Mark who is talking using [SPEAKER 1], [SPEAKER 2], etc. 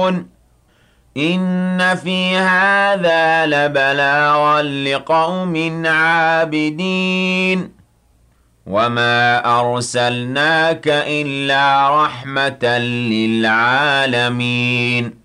[SPEAKER 1] إن في هذا لبلاغا لقوم عابدين وما أرسلناك إلا رحمة للعالمين